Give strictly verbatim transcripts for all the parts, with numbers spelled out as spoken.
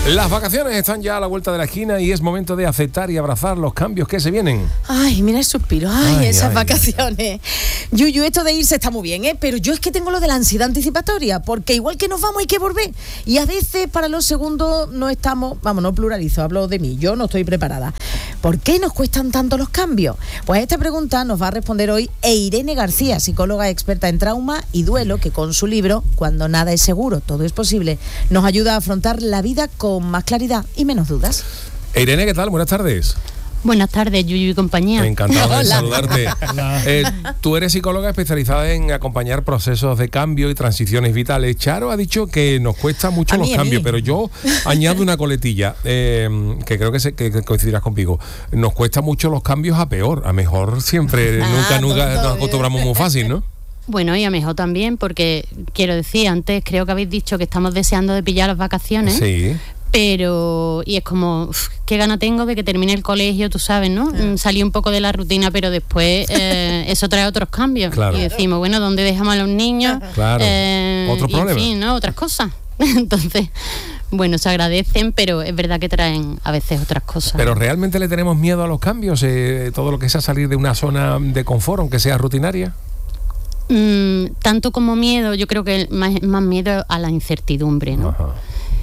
Las vacaciones están ya a la vuelta de la esquina y es momento de aceptar y abrazar los cambios que se vienen. Ay, mira el suspiro, ay, ay esas ay, vacaciones. Ay. Yuyu, esto de irse está muy bien, ¿eh? Pero yo es que tengo lo de la ansiedad anticipatoria, porque igual que nos vamos hay que volver. Y a veces para los segundos no estamos, vamos, no pluralizo, hablo de mí, yo no estoy preparada. ¿Por qué nos cuestan tanto los cambios? Pues a esta pregunta nos va a responder hoy Irene García, psicóloga experta en trauma y duelo, que con su libro Cuando nada es seguro, todo es posible, nos ayuda a afrontar la vida con más claridad y menos dudas. Irene, ¿qué tal? Buenas tardes. Buenas tardes, Yuyu y compañía. Encantado de Hola. saludarte. Eh, tú eres psicóloga especializada en acompañar procesos de cambio y transiciones vitales. Charo ha dicho que nos cuesta mucho A los mí, a cambios, mí. pero yo añado una coletilla, eh, que creo que, se, que coincidirás conmigo. Nos cuesta mucho los cambios a peor, a mejor siempre, Ah, nunca, nunca todo nos bien. acostumbramos muy fácil, ¿no? Bueno, y a mejor también, porque quiero decir, antes creo que habéis dicho que estamos deseando de pillar las vacaciones. Sí. Pero, y es como, uf, qué gana tengo de que termine el colegio, tú sabes, ¿no? Mm, Salí un poco de la rutina, pero después eh, eso trae otros cambios. Claro. Y decimos, bueno, ¿dónde dejamos a los niños? Claro. Eh, Otro y, problema. En fin, ¿no? Otras cosas. Entonces, bueno, se agradecen, pero es verdad que traen a veces otras cosas. Pero realmente le tenemos miedo a los cambios, eh, todo lo que sea salir de una zona de confort, aunque sea rutinaria. Mm, tanto como miedo, yo creo que más, más miedo a la incertidumbre, ¿no? Ajá.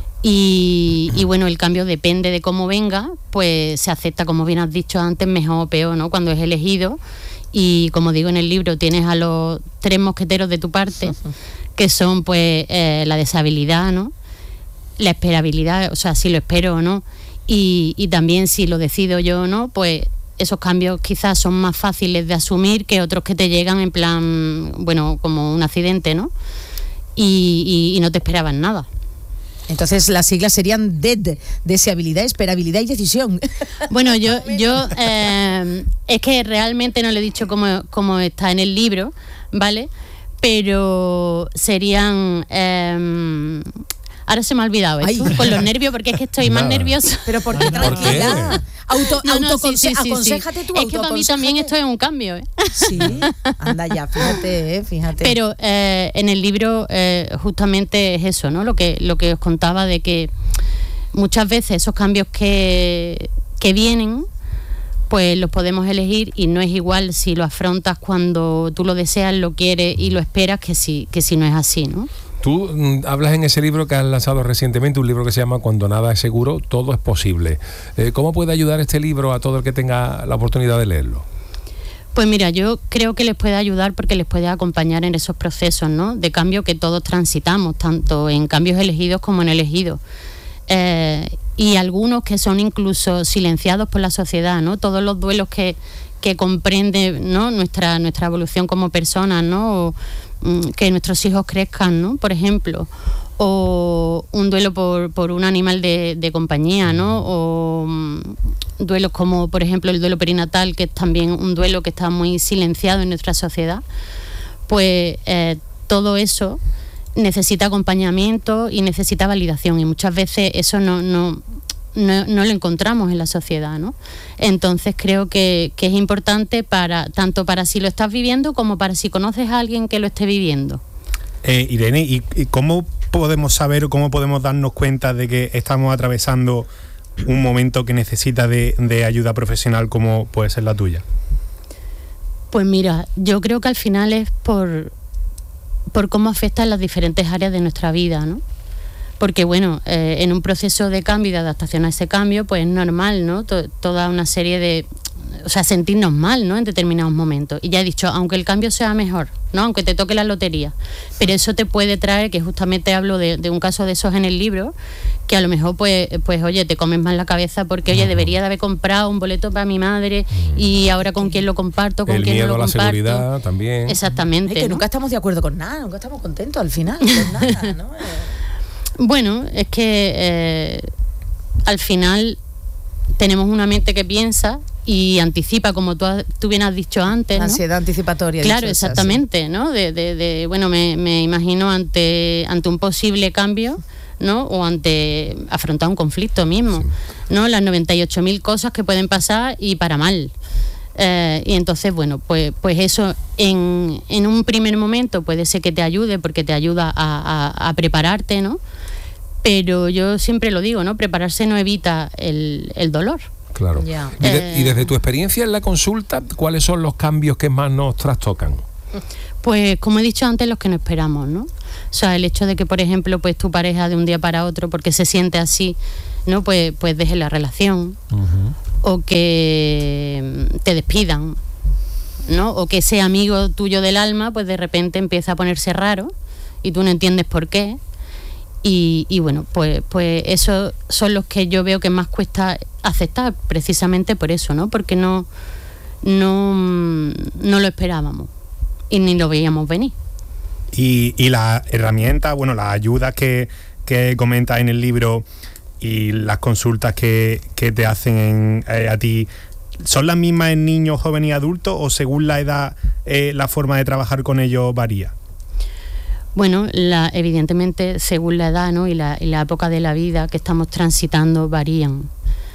Y, y bueno, el cambio depende de cómo venga, pues se acepta, como bien has dicho antes, mejor o peor, ¿no? Cuando es elegido. Y como digo en el libro, tienes a los tres mosqueteros de tu parte, que son pues eh, la deshabilidad, ¿no? La esperabilidad, o sea, si lo espero o no. Y, y también si lo decido yo o no, pues esos cambios quizás son más fáciles de asumir que otros que te llegan en plan, bueno, como un accidente, ¿no? Y, y, y no te esperaban nada. Entonces las siglas serían D E D, deseabilidad, esperabilidad y decisión. Bueno, yo, yo eh, es que realmente no le he dicho cómo, cómo está en el libro, ¿vale? Pero serían... Eh, ahora se me ha olvidado esto, Ay. con los nervios, porque es que estoy más Nada. nerviosa. Pero ¿por qué? ¿Por Tranquila. Auto, No, no, autoconse- sí, sí, sí, sí. aconséjate tú, Es que para mí también esto es un cambio, ¿eh? Sí, anda ya, fíjate, eh, fíjate. Pero eh, en el libro eh, justamente es eso, ¿no? Lo que, lo que os contaba de que muchas veces esos cambios que, que vienen, pues los podemos elegir y no es igual si lo afrontas cuando tú lo deseas, lo quieres y lo esperas que si, que si no es así, ¿no? Tú mm, hablas en ese libro que has lanzado recientemente, un libro que se llama Cuando nada es seguro, todo es posible. Eh, ¿Cómo puede ayudar este libro a todo el que tenga la oportunidad de leerlo? Pues mira, yo creo que les puede ayudar porque les puede acompañar en esos procesos, ¿no? De cambio que todos transitamos, tanto en cambios elegidos como en elegidos. Eh, y algunos que son incluso silenciados por la sociedad, ¿no? Todos los duelos que, que comprende, ¿no? nuestra, nuestra evolución como personas, ¿no? O, mm, que nuestros hijos crezcan, ¿no? Por ejemplo, o un duelo por, por un animal de, de compañía, ¿no? O mm, duelos como, por ejemplo, el duelo perinatal, que es también un duelo que está muy silenciado en nuestra sociedad. Pues eh, todo eso necesita acompañamiento y necesita validación, y muchas veces eso no, no, no, no lo encontramos en la sociedad, ¿no? Entonces creo que, que es importante para tanto para si lo estás viviendo como para si conoces a alguien que lo esté viviendo. Eh, Irene, ¿y, ¿y cómo podemos saber o cómo podemos darnos cuenta de que estamos atravesando un momento que necesita de, de ayuda profesional como puede ser la tuya? Pues mira, yo creo que al final es por, por cómo afectan las diferentes áreas de nuestra vida, ¿no? Porque bueno, eh, en un proceso de cambio y de adaptación a ese cambio, pues es normal, ¿no? To- toda una serie de... O sea, sentirnos mal, ¿no? En determinados momentos. Y ya he dicho, aunque el cambio sea mejor, ¿no? Aunque te toque la lotería. Pero eso te puede traer, que justamente hablo de, de un caso de esos en el libro, que a lo mejor, pues, pues oye, te comes mal la cabeza porque, oye, debería de haber comprado un boleto para mi madre y ahora con quién lo comparto, con El quién no miedo lo a la comparto. seguridad también. Exactamente. Es que ¿no? nunca estamos de acuerdo con nada, nunca estamos contentos al final, con nada, ¿no? Eh, Bueno, es que eh, al final tenemos una mente que piensa y anticipa, como tú, has- tú bien has dicho antes, ¿no? Ansiedad anticipatoria. he Claro, dicho esa, exactamente, ¿no? De, de, de, bueno, me, me imagino ante, ante un posible cambio, ¿no? O ante afrontar un conflicto mismo, ¿no? Las noventa y ocho mil cosas que pueden pasar y para mal. Eh, y entonces, bueno, pues, pues eso en, en un primer momento puede ser que te ayude porque te ayuda a, a, a prepararte, ¿no? pero yo siempre lo digo, ¿no? Prepararse no evita el, el dolor. Claro. Ya. Y, de- Eh. y desde tu experiencia en la consulta, ¿cuáles son los cambios que más nos trastocan? Pues como he dicho antes, los que no esperamos, ¿no? O sea, el hecho de que, por ejemplo, pues tu pareja de un día para otro, porque se siente así, ¿no? Pues, pues deje la relación, o que te despidan, ¿no? O que ese amigo tuyo del alma, pues de repente empieza a ponerse raro y tú no entiendes por qué. Y, y bueno, pues, pues esos son los que yo veo que más cuesta aceptar, precisamente por eso, ¿no? Porque no, no, no lo esperábamos y ni lo veíamos venir. Y, y las herramientas, bueno, las ayudas que, que comentas en el libro y las consultas que, que te hacen en, eh, a ti, ¿son las mismas en niños, jóvenes y adultos o según la edad eh, la forma de trabajar con ellos varía? Bueno, la, evidentemente según la edad, ¿no? y, la, y la época de la vida que estamos transitando varían.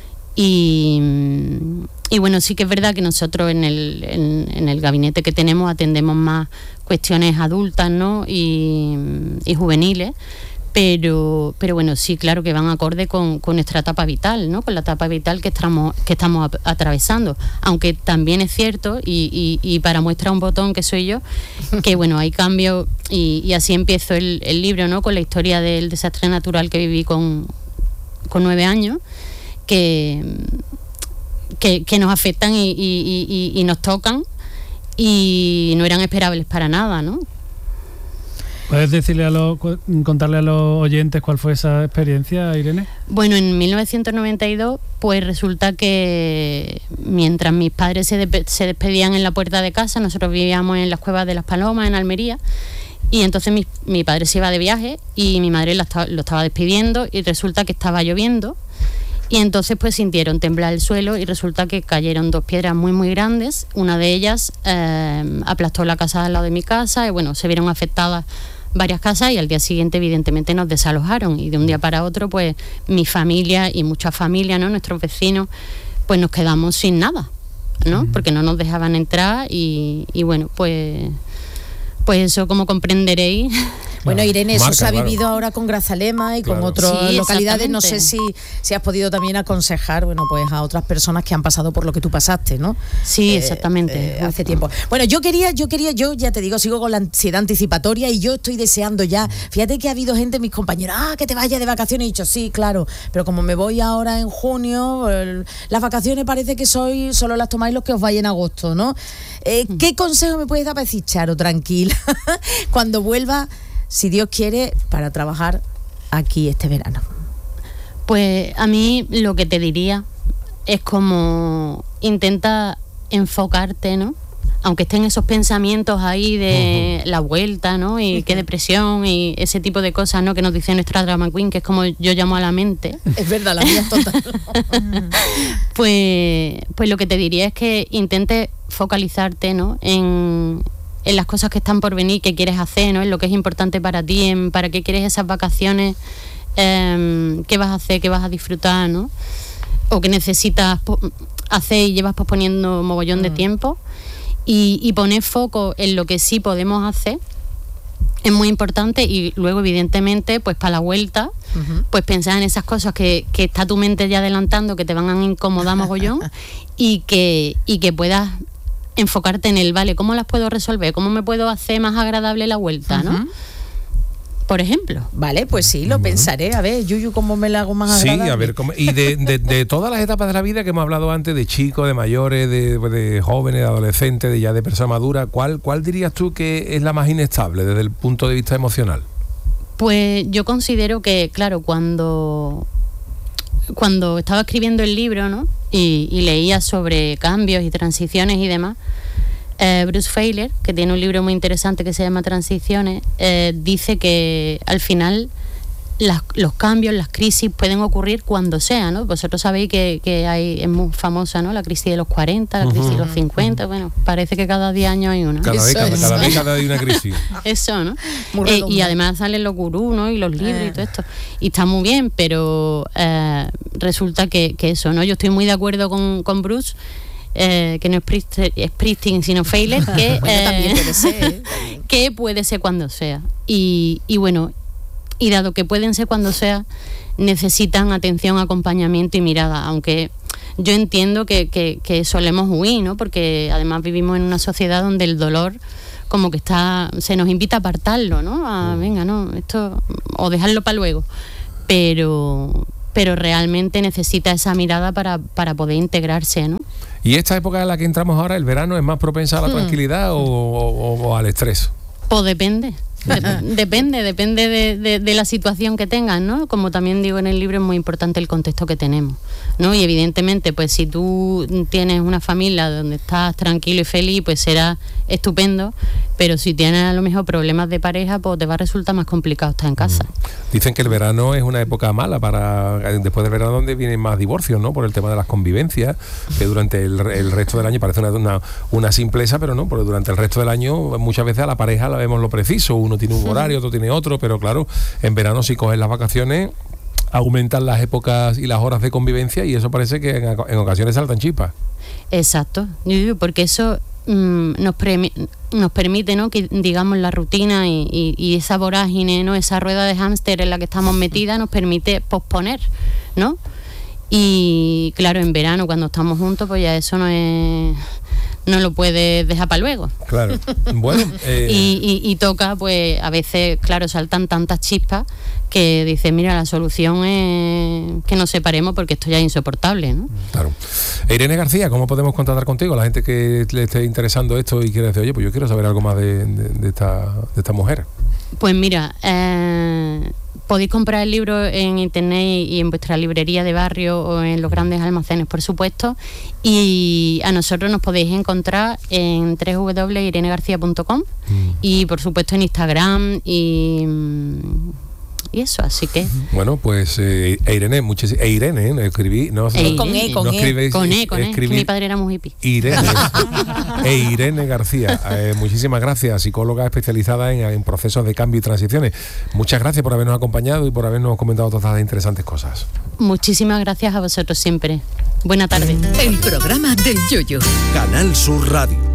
Y, y bueno, sí que es verdad que nosotros en el, en, en el gabinete que tenemos atendemos más cuestiones adultas, ¿no? y, y juveniles, pero, pero bueno, sí, claro que van acorde con, con nuestra etapa vital, ¿no? Con la etapa vital que estamos, que estamos a- atravesando. Aunque también es cierto, y, y, y para muestra un botón que soy yo, que bueno, hay cambios, y, y así empiezo el, el libro, ¿no? Con la historia del desastre natural que viví con, con nueve años, que, que, que nos afectan y, y, y, y nos tocan, y no eran esperables para nada, ¿no? ¿Puedes decirle a los, cu- contarle a los oyentes cuál fue esa experiencia, Irene? Bueno, en mil novecientos noventa y dos, pues resulta que mientras mis padres se, de- se despedían en la puerta de casa, nosotros vivíamos en las Cuevas de las Palomas, en Almería, y entonces mi, mi padre se iba de viaje y mi madre la esta- lo estaba despidiendo, y resulta que estaba lloviendo, y entonces pues sintieron temblar el suelo y resulta que cayeron dos piedras muy muy grandes. Una de ellas eh, aplastó la casa al lado de mi casa, y bueno, se vieron afectadas varias casas, y al día siguiente evidentemente nos desalojaron, y de un día para otro pues mi familia y muchas familias, ¿no? Nuestros vecinos, pues nos quedamos sin nada, ¿no? Porque no nos dejaban entrar, y, y bueno, pues pues eso, como comprenderéis. Bueno, Irene, eso Marca, se ha claro. vivido ahora con Grazalema y con Claro. otras Sí, localidades. No sé exactamente. si, si has podido también aconsejar, bueno, pues a otras personas que han pasado por lo que tú pasaste, ¿no? Sí, Eh, exactamente. eh, hace tiempo. Bueno, yo quería, yo quería, yo ya te digo, sigo con la ansiedad anticipatoria y yo estoy deseando ya. Fíjate que ha habido gente, mis compañeros, ah, que te vayas de vacaciones. He dicho, sí, claro, pero como me voy ahora en junio, el- las vacaciones parece que soy, solo las tomáis los que os vais en agosto, ¿no? Eh, ¿Qué consejo me puedes dar para decir, Charo, tranquila, cuando vuelva, si Dios quiere, para trabajar aquí este verano? Pues a mí lo que te diría es como intenta enfocarte, ¿no? Aunque estén esos pensamientos ahí de la vuelta, ¿no? Y qué depresión y ese tipo de cosas, ¿no? Que nos dice nuestra drama queen, que es como yo llamo a la mente. Es verdad, la mía es total. Pues, pues lo que te diría es que intentes focalizarte, ¿no? En, en las cosas que están por venir, que quieres hacer, ¿no? En lo que es importante para ti, en para qué quieres esas vacaciones, em, qué vas a hacer, qué vas a disfrutar, ¿no? O que necesitas po- hacer y llevas posponiendo mogollón de tiempo, y, y poner foco en lo que sí podemos hacer es muy importante. Y luego evidentemente pues para la vuelta pues pensar en esas cosas que, que está tu mente ya adelantando, que te van a incomodar mogollón, y que, y que puedas enfocarte en el, vale, ¿cómo las puedo resolver? ¿Cómo me puedo hacer más agradable la vuelta, ¿no? Por ejemplo. Vale, pues sí, lo pensaré. A ver, Yuyu, ¿cómo me la hago más Sí, agradable? a ver, ¿cómo? Y de, de- de todas las etapas de la vida que hemos hablado antes, de chicos, de mayores, de, de jóvenes, de adolescentes, de ya de personas maduras, ¿cuál, ¿cuál dirías tú que es la más inestable desde el punto de vista emocional? Pues yo considero que, claro, cuando, cuando estaba escribiendo el libro, ¿no? Y, y leía sobre cambios y transiciones y demás, eh, Bruce Feiler, que tiene un libro muy interesante que se llama Transiciones, eh, dice que al final las- los cambios, las crisis pueden ocurrir cuando sea, ¿no? Vosotros sabéis que, que hay, es muy famosa, ¿no? La crisis de los cuarenta, la crisis de los cincuenta, bueno, parece que cada diez años hay una. Cada Eso década, es. cada década hay una crisis. Eso, ¿no? Muy Eh, y redundante. además salen los gurús, ¿no? Y los libros Eh. y todo esto. Y está muy bien, pero eh, resulta que, que eso, ¿no? Yo estoy muy de acuerdo con, con Bruce, eh, que no es Priest- es Priesting, sino Feiler, que, Bueno, también eh, puede ser, ¿eh? que puede ser cuando sea. Y, y bueno, y dado que pueden ser cuando sea, necesitan atención, acompañamiento y mirada, aunque yo entiendo que, que, que solemos huir, ¿no? Porque además vivimos en una sociedad donde el dolor como que está, se nos invita a apartarlo, ¿no? A, venga, no, esto, o dejarlo para luego, pero pero realmente necesita esa mirada para, para poder integrarse, ¿no? ¿Y esta época en la que entramos ahora, el verano, es más propensa a la tranquilidad o, o, o al estrés? Pues depende. Depende, depende de, de, de la situación que tengan, ¿no? Como también digo en el libro, es muy importante el contexto que tenemos, ¿no? Y evidentemente, pues si tú tienes una familia donde estás tranquilo y feliz, pues será estupendo, pero si tienes a lo mejor problemas de pareja, pues te va a resultar más complicado estar en casa. Dicen que el verano es una época mala para, después del verano donde vienen más divorcios, ¿no? Por el tema de las convivencias, que durante el, el resto del año parece una, una, una simpleza, pero no, porque durante el resto del año muchas veces a la pareja la vemos lo preciso, uno tiene un horario, otro tiene otro, pero claro, en verano si coges las vacaciones aumentan las épocas y las horas de convivencia y eso parece que en, en ocasiones saltan chispas. Exacto, porque eso mmm, nos, pre, nos permite, ¿no? Que digamos la rutina y, y, y esa vorágine, ¿no? Esa rueda de hámster en la que estamos metidas nos permite posponer, ¿no? Y claro, en verano cuando estamos juntos pues ya eso no es... no lo puedes dejar para luego. Claro. Bueno. Eh... Y, y, y toca, pues, a veces, claro, saltan tantas chispas que dices, mira, la solución es que nos separemos porque esto ya es insoportable, ¿no? Claro. Irene García, ¿cómo podemos contactar contigo? La gente que le esté interesando esto y quiere decir, oye, pues yo quiero saber algo más de, de, de, esta, de esta mujer. Pues mira, eh... podéis comprar el libro en internet y en vuestra librería de barrio o en los grandes almacenes, por supuesto. Y a nosotros nos podéis encontrar en doble u doble u doble u punto irene garcía punto com mm. y por supuesto en Instagram y, y eso, así que... Bueno, pues eh, Irene, muchísimas... E Irene, ¿eh? Escribí... No, e con E, con no E. Escribéis, con E, con E, escribí, que mi padre era muy hippie. Irene. E Irene García, eh, muchísimas gracias, psicóloga especializada en, en procesos de cambio y transiciones. Muchas gracias por habernos acompañado y por habernos comentado todas las interesantes cosas. Muchísimas gracias a vosotros siempre. Buena tarde. El programa del Yoyo. Canal Sur Radio.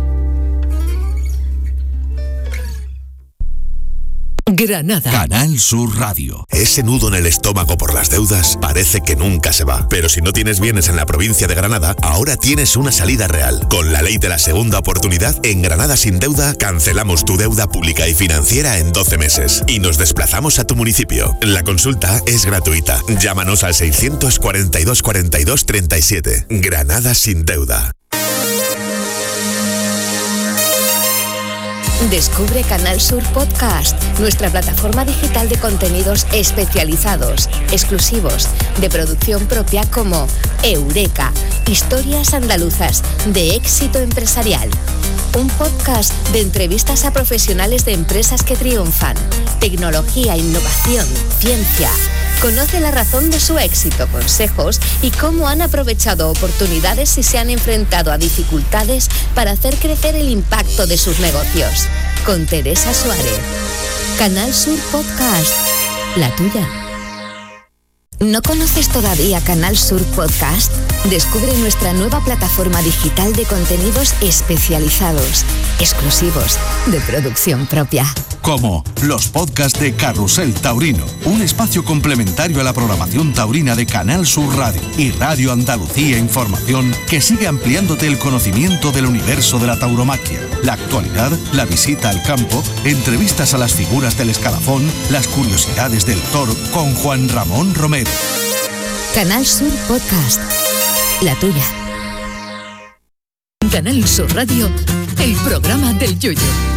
Granada. Canal Sur Radio. Ese nudo en el estómago por las deudas parece que nunca se va. Pero si no tienes bienes en la provincia de Granada, ahora tienes una salida real. Con la ley de la segunda oportunidad, en Granada Sin Deuda, cancelamos tu deuda pública y financiera en doce meses. Y nos desplazamos a tu municipio. La consulta es gratuita. Llámanos al seiscientos cuarenta y dos cuarenta y dos treinta y siete. Granada Sin Deuda. Descubre Canal Sur Podcast, nuestra plataforma digital de contenidos especializados, exclusivos, de producción propia como Eureka, historias andaluzas de éxito empresarial. Un podcast de entrevistas a profesionales de empresas que triunfan, tecnología, innovación, ciencia. Conoce la razón de su éxito, consejos y cómo han aprovechado oportunidades y se han enfrentado a dificultades para hacer crecer el impacto de sus negocios. Con Teresa Suárez. Canal Sur Podcast, la tuya. ¿No conoces todavía Canal Sur Podcast? Descubre nuestra nueva plataforma digital de contenidos especializados, exclusivos, de producción propia. Como los podcasts de Carrusel Taurino, un espacio complementario a la programación taurina de Canal Sur Radio y Radio Andalucía Información, que sigue ampliándote el conocimiento del universo de la tauromaquia, la actualidad, la visita al campo, entrevistas a las figuras del escalafón, las curiosidades del toro con Juan Ramón Romero. Canal Sur Podcast, la tuya. Canal Sur Radio, el programa del Yoyo.